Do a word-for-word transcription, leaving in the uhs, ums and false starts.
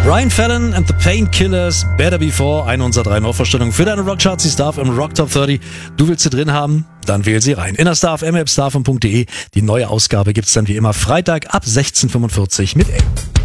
Ryan Fallon and the Painkillers, Better Before, eine unserer drei Neuvorstellungen für deine Rockcharts. Sie darf im Rock Top dreißig. Du willst sie drin haben? Dann wähl sie rein. In der Star F M App, starfm punkt de. Die neue Ausgabe gibt's dann wie immer Freitag ab sechzehn Uhr fünfundvierzig mit A.